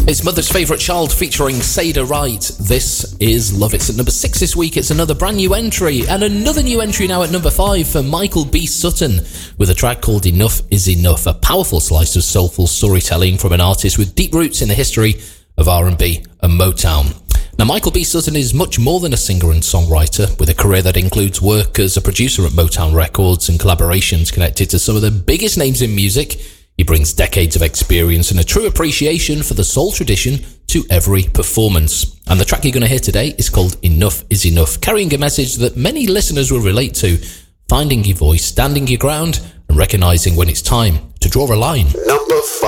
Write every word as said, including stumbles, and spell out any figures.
It's Mother's Favourite Child featuring Seda Wright. This is Love. It's at number six this week. It's another brand new entry, and another new entry now at number five for Michael B. Sutton with a track called Enough Is Enough, a powerful slice of soulful storytelling from an artist with deep roots in the history of R and B and Motown. Now, Michael B. Sutton is much more than a singer and songwriter, with a career that includes work as a producer at Motown Records and collaborations connected to some of the biggest names in music. He brings decades of experience and a true appreciation for the soul tradition to every performance. And the track you're going to hear today is called Enough Is Enough, carrying a message that many listeners will relate to: finding your voice, standing your ground, and recognising when it's time to draw a line. Number five.